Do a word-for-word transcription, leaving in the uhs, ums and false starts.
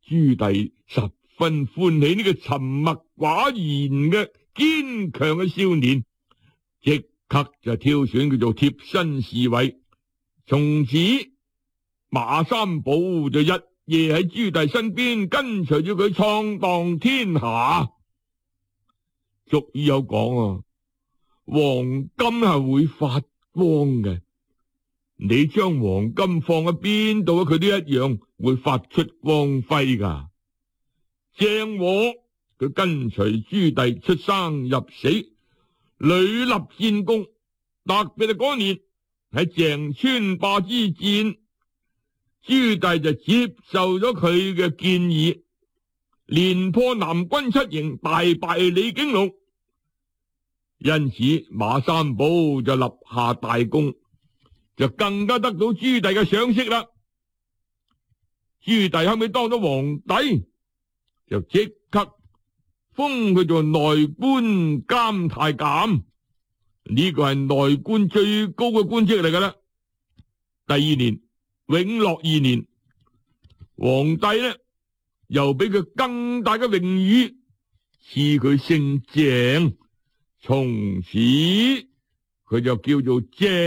朱棣十分歡喜呢個沉默寡言嘅堅強嘅少年，即刻就挑選佢做貼身侍衛。從此馬三寶就日夜喺朱棣身邊跟隨住佢闖蕩天下。俗語有講啊，黃金係會發光嘅，你將黃金放喺邊度，佢都一樣會發出光輝噶。鄭和佢跟隨朱棣出生入死，屢立戰功，特別係嗰年喺鄭川壩之戰，朱棣就接受咗佢嘅建議，連破南軍七營，大敗李景龍。因此馬三寶就立下大功，就更加得到朱棣嘅賞識啦。朱棣後尾當咗皇帝，就即刻封佢做內官監太監，呢個係內官最高嘅官職嚟噶啦。第二年，永樂二年，皇帝呢又俾佢更大嘅榮譽，賜佢姓鄭，從此佢就叫做鄭。